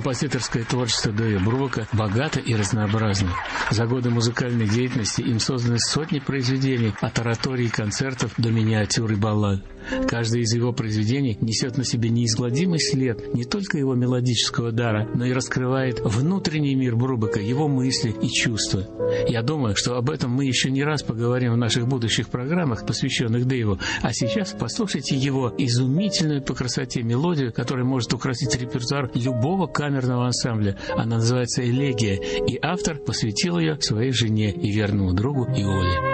Композиторское творчество Дэйва Брубака богато и разнообразно. За годы музыкальной деятельности им созданы сотни произведений, от ораторий и концертов до миниатюр и баллад. Каждое из его произведений несет на себе неизгладимый след не только его мелодического дара, но и раскрывает внутренний мир Брубака, его мысли и чувства. Я думаю, что об этом мы еще не раз поговорим в наших будущих программах, посвященных Дэйву. А сейчас послушайте его изумительную по красоте мелодию, которая может украсить репертуар любого камерного ансамбля. Она называется «Элегия», и автор посвятил ее своей жене и верному другу Иоле.